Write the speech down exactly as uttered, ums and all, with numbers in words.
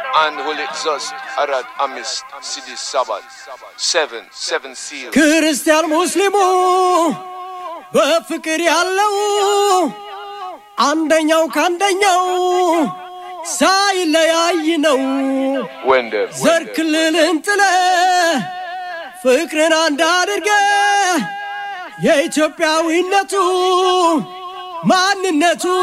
and Holy Exhaust Arad Amis Sidi Sabbath seven seven seals ክርስቲያን ሙስሊሙ በፍቅር ያለው አንደኛው ካንደኛው ሳይለያይ ነው ዘር ክልልን ጥለ ፍቅርን አንድ አድርገ የኢትዮጵያዊነቱ ማንነቱ